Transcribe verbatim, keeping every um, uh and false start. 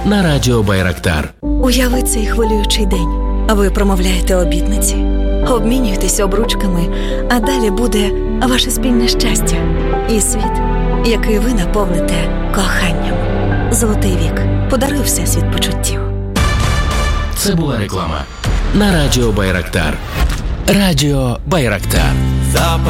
на радіо Байрактар. Уяви цей хвилюючий день. Ви промовляєте обітниці, обмінюєтесь обручками, а далі буде ваше спільне щастя і світ, який ви наповните коханням. Золотий вік. Подаруй всесвіт почуттів. Це була реклама на радіо Байрактар. Радіо Байрактар.